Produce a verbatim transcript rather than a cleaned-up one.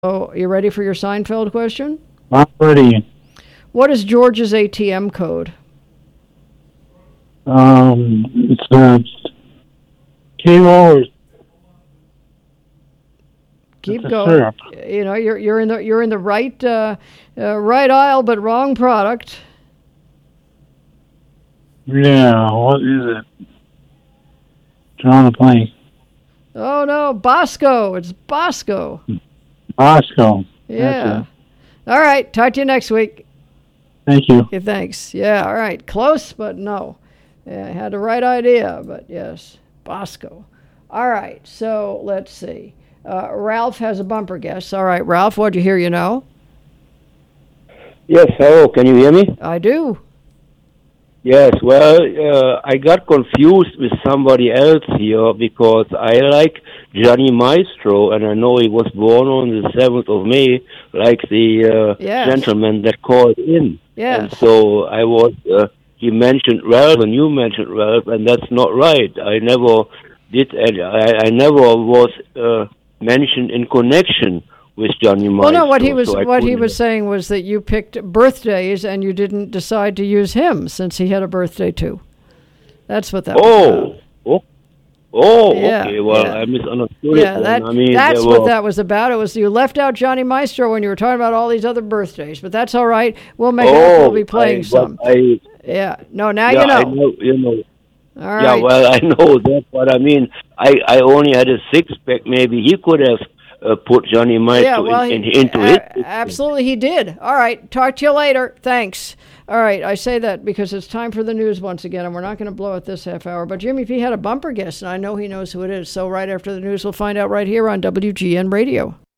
Oh, you ready for your Seinfeld question? I'm ready. What is George's A T M code? Um, it's uh, K-O. Keep It's a going. syrup. You know, you're you're in the you're in the right uh, uh, right aisle, but wrong product. Yeah, what is it? Drawing a blank. Oh no, Bosco. It's Bosco. Bosco. Yeah. All right. Talk to you next week. Thank you. Okay, thanks. Yeah. All right. Close, but no. Yeah, I had the right idea, but yes, Bosco. All right. So let's see. Uh, Ralph has a bumper guess. All right, Ralph. What'd you hear? You know? Yes, hello, can you hear me? I do. Yes, well, uh, I got confused with somebody else here because I like Johnny Maestro, and I know he was born on the seventh of May, like the uh, Yes. gentleman that called in. Yes. And so I was, uh, he mentioned Ralph, and you mentioned Ralph, and that's not right. I never did, any, I, I never was uh, mentioned in connection with Johnny Maestro. Well, no. What he was so I what he couldn't- was saying was that you picked birthdays and you didn't decide to use him since he had a birthday too. That's what that was about. Oh, oh, oh Yeah, okay. Well, yeah. I misunderstood Yeah, it. that, then. I mean, that's there what were- that was about. It was you left out Johnny Maestro when you were talking about all these other birthdays, but that's all right. We'll make it up. We'll be playing I, some. but I, Yeah. No, now yeah, you know. I know, you know. All Yeah, right. well, I know that, but I mean, I, I only had a six pack. Maybe he could have uh, put Johnny yeah, Maestro well, in, he- in, into a- his system. absolutely he did. All right. Talk to you later. Thanks. All right. I say that because it's time for the news once again, and we're not going to blow it this half hour. But Jimmy P had a bumper guest, and I know he knows who it is. So right after the news, we'll find out right here on W G N Radio.